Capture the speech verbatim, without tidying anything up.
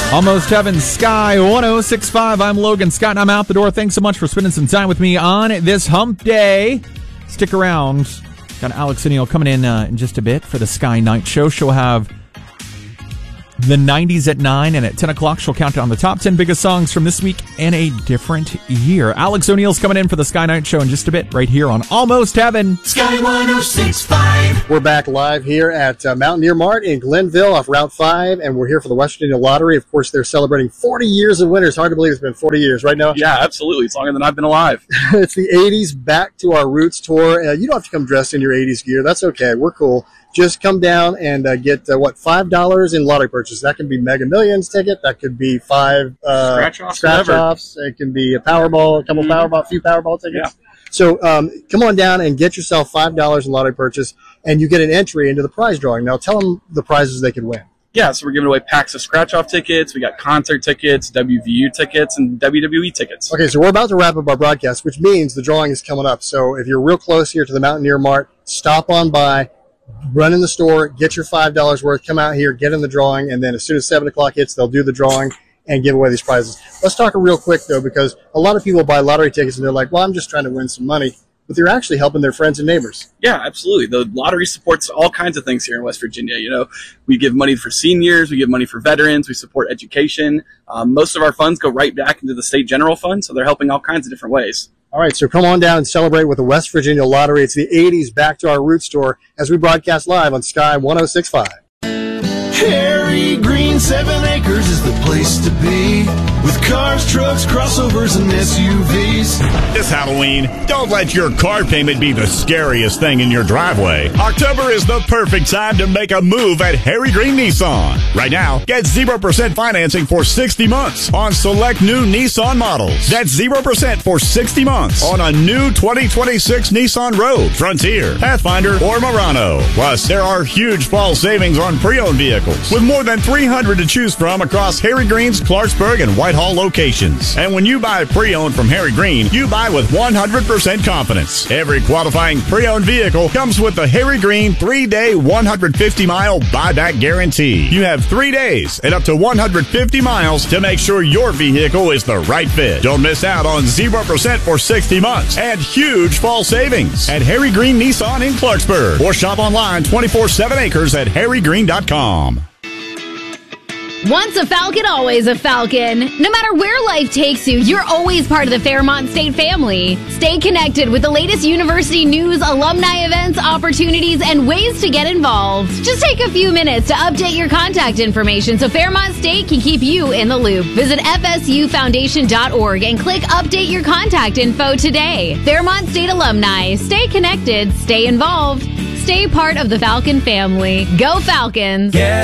Almost Heaven, Sky one oh six point five. I'm Logan Scott, and I'm out the door. Thanks so much for spending some time with me on this hump day. Stick around. Got Alex O'Neill coming in uh, in just a bit for the Sky Night Show. She'll have the nineties at nine, and at ten o'clock, she'll count down the top ten biggest songs from this week in a different year. Alex O'Neill's coming in for the Sky Night Show in just a bit, right here on Almost Heaven. Sky one oh six point five. We're back live here at uh, Mountaineer Mart in Glenville off Route five, and we're here for the West Virginia Lottery. Of course, they're celebrating forty years of winners. Hard to believe it's been forty years, right now? Yeah, absolutely. It's longer than I've been alive. It's the eighties Back to Our Roots tour. Uh, you don't have to come dressed in your eighties gear. That's okay. We're cool. Just come down and uh, get, uh, what, five dollars in lottery purchase. That can be Mega Millions ticket. That could be five uh, scratch-offs. Scratch-offs. It can be a Powerball, a couple mm-hmm. Powerball, a few Powerball tickets. Yeah. So um, come on down and get yourself five dollars in lottery purchase, and you get an entry into the prize drawing. Now tell them the prizes they can win. Yeah, so we're giving away packs of scratch-off tickets. We got concert tickets, W V U tickets, and W W E tickets. Okay, so we're about to wrap up our broadcast, which means the drawing is coming up. So if you're real close here to the Mountaineer Mart, stop on by. Run in the store, get your five dollars worth, come out here, get in the drawing, and then as soon as seven o'clock hits, they'll do the drawing and give away these prizes. Let's talk real quick, though, because a lot of people buy lottery tickets and they're like, well, I'm just trying to win some money. But they're actually helping their friends and neighbors. Yeah, absolutely. The lottery supports all kinds of things here in West Virginia. You know, we give money for seniors, we give money for veterans, we support education. Um, most of our funds go right back into the state general fund, so they're helping all kinds of different ways. All right, so come on down and celebrate with the West Virginia Lottery. It's the eighties Back to Our Roots tour as we broadcast live on Sky one oh six point five. Harry Green, seven acres is the place to be. With cars, trucks, crossovers, and S U Vs. This Halloween, don't let your car payment be the scariest thing in your driveway. October is the perfect time to make a move at Harry Green Nissan. Right now, get zero percent financing for sixty months on select new Nissan models. That's zero percent for sixty months on a new twenty twenty-six Nissan Rogue, Frontier, Pathfinder, or Murano. Plus, there are huge fall savings on pre-owned vehicles with more than three hundred to choose from across Harry Green's Clarksburg and Whitehall locations. And when you buy pre-owned from Harry Green, you buy with one hundred percent confidence. Every qualifying pre-owned vehicle comes with the Harry Green three-day, one hundred fifty mile buyback guarantee. You have three days and up to one hundred fifty miles to make sure your vehicle is the right fit. Don't miss out on zero percent for sixty months and huge fall savings at Harry Green Nissan in Clarksburg, or shop online twenty-four seven acres at harry green dot com. Once a Falcon, always a Falcon. No matter where life takes you, you're always part of the Fairmont State family. Stay connected with the latest university news, alumni events, opportunities, and ways to get involved. Just take a few minutes to update your contact information so Fairmont State can keep you in the loop. Visit f s u foundation dot org and click Update Your Contact Info today. Fairmont State alumni. Stay connected, stay involved, stay part of the Falcon family. Go Falcons! Yeah.